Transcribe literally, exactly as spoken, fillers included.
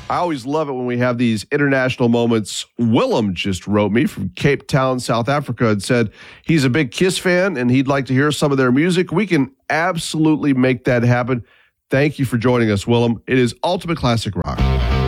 I always love it when we have these international moments. Willem just wrote me from Cape Town, South Africa, and said he's a big Kiss fan and he'd like to hear some of their music. We can absolutely make that happen. Thank you for joining us, Willem. It is Ultimate Classic Rock.